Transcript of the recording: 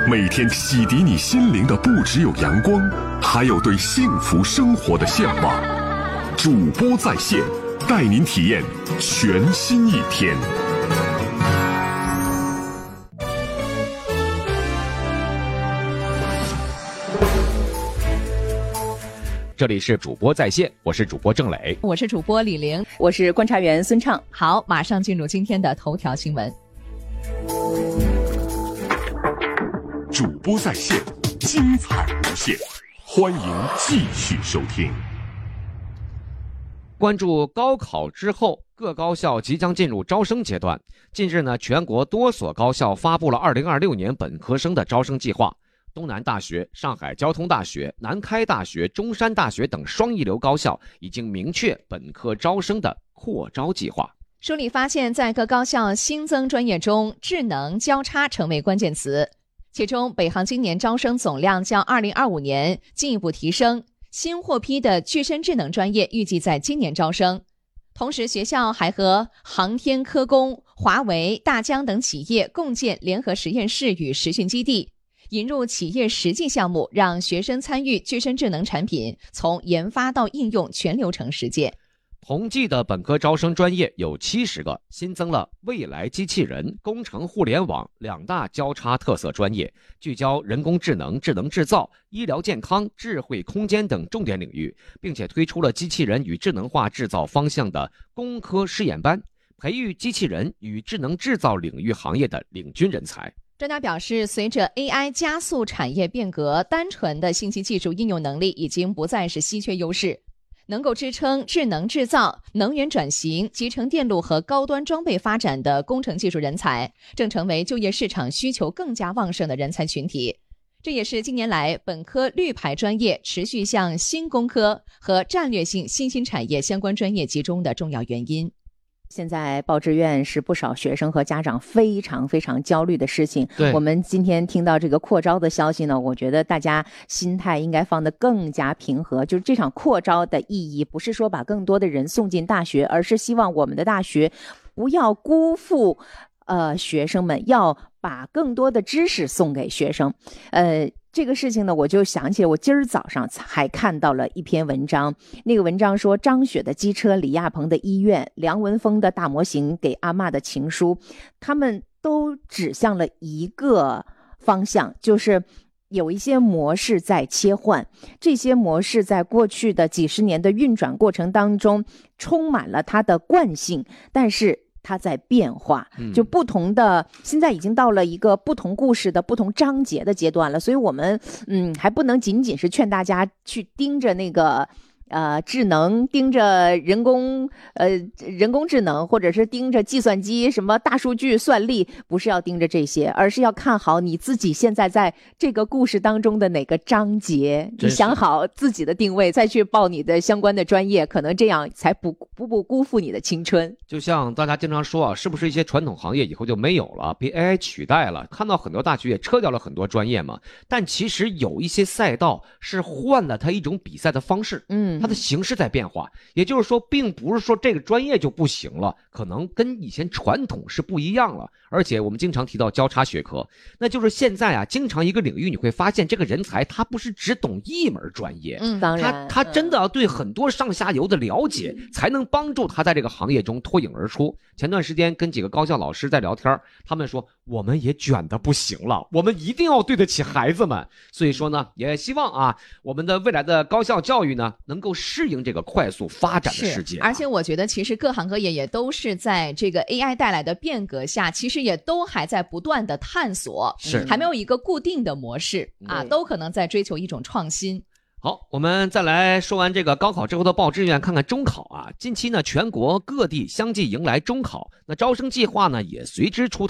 每天洗涤你心灵的不只有阳光，还有对幸福生活的向往。主播在线，带您体验全新一天。 这里是主播在线，我是主播郑磊， 我是主播李玲， 我是观察员孙畅。 好，马上进入今天的头条新闻。 主播在线，精彩无限，欢迎继续收听。 关注高考之后，各高校即将进入招生阶段。近日呢，全国多所高校发布了2026年本科生的招生计划。东南大学、上海交通大学、南开大学、中山大学等双一流高校已经明确本科招生的扩招计划。 梳理发现，在各高校新增专业中，智能交叉成为关键词。其中，北航今年招生总量较2025年进一步提升，新获批的具身智能专业预计在今年招生。同时，学校还和航天科工、华为、大疆等企业共建联合实验室与实训基地，引入企业实际项目，让学生参与具身智能产品从研发到应用全流程实践。 同计的本科招生专业有70个，新增了未来机器人、工程互联网2大交叉特色专业，聚焦人工智能、智能制造、医疗健康、智慧空间等重点领域，并且推出了机器人与智能化制造方向的工科试验班，培育机器人与智能制造领域行业的领军人才。 专家表示，随着 AI 加速产业变革，单纯的信息技术应用能力已经不再是稀缺优势，能够支撑智能制造、能源转型、集成电路和高端装备发展的工程技术人才，正成为就业市场需求更加旺盛的人才群体。这也是近年来本科绿牌专业持续向新工科和战略性新兴产业相关专业集中的重要原因。 现在报志愿是不少学生和家长非常非常焦虑的事情。我们今天听到这个扩招的消息呢，我觉得大家心态应该放得更加平和。就是这场扩招的意义不是说把更多的人送进大学，而是希望我们的大学不要辜负学生们，要把更多的知识送给学生。这个事情呢，我就想起我今儿早上还看到了一篇文章，那个文章说张雪的机车、李亚鹏的医院、梁文峰的大模型、给阿嬷的情书，他们都指向了一个方向，就是有一些模式在切换，这些模式在过去的几十年的运转过程当中充满了它的惯性，但是它在变化，就不同的，现在已经到了一个不同故事的不同章节的阶段了，所以我们还不能仅仅是劝大家去盯着那个智能，盯着人工智能，或者是盯着计算机什么大数据算力，不是要盯着这些，而是要看好你自己现在在这个故事当中的哪个章节，你想好自己的定位，再去报你的相关的专业，可能这样才不辜负你的青春。 就像大家经常说啊，是不是一些传统行业以后就没有了，被 AI 取代了？看到很多大学也撤掉了很多专业嘛，但其实有一些赛道是换了它一种比赛的方式，它的形式在变化，也就是说并不是说这个专业就不行了，可能跟以前传统是不一样了。而且我们经常提到交叉学科，那就是现在啊，经常一个领域你会发现这个人才他不是只懂一门专业， 当然他真的要对很多上下游的了解，才能帮助他在这个行业中脱颖而出。前段时间跟几个高校老师在聊天，他们说我们也卷得不行了，我们一定要对得起孩子们。所以说呢，也希望啊，我们的未来的高校教育呢，能够适应这个快速发展的世界。 而且我觉得其实各行各业也都是在这个 AI 带来的变革下，其实也都还在不断的探索，还没有一个固定的模式啊，都可能在追求一种创新。 好，我们再来说完这个高考之后的报志愿，看看中考啊。近期呢，全国各地相继迎来中考，那招生计划呢也随之出